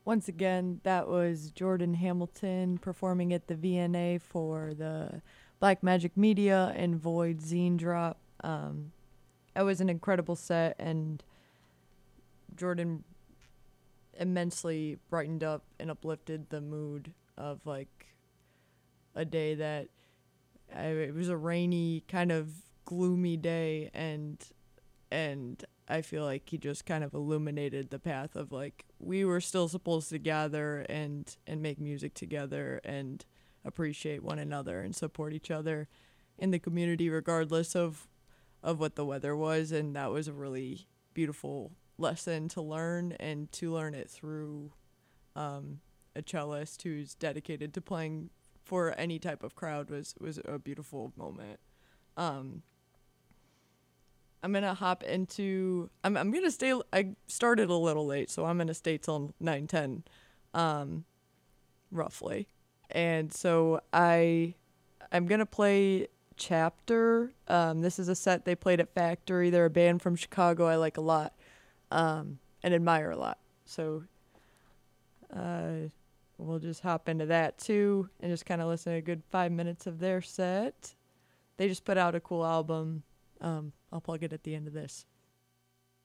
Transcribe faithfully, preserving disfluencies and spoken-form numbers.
once again, that was Jordan Hamilton performing at the V N A for the Black Magic Media and Void Zine Drop. Um, it was an incredible set, and Jordan immensely brightened up and uplifted the mood of like a day that I, it was a rainy, kind of gloomy day, and and I feel like he just kind of illuminated the path of like we were still supposed to gather and and make music together and appreciate one another and support each other in the community regardless of of what the weather was. And that was a really beautiful lesson to learn, and to learn it through um, a cellist who's dedicated to playing for any type of crowd was was a beautiful moment. Um, I'm gonna hop into. I'm I'm gonna stay. I started a little late, so I'm gonna stay till nine ten, um, roughly, and so I I'm gonna play Chapter. Um, this is a set they played at Factory. They're a band from Chicago I like a lot, um, and admire a lot. So, uh, we'll just hop into that too, and just kind of listen to a good five minutes of their set. They just put out a cool album. Um, I'll plug it at the end of this.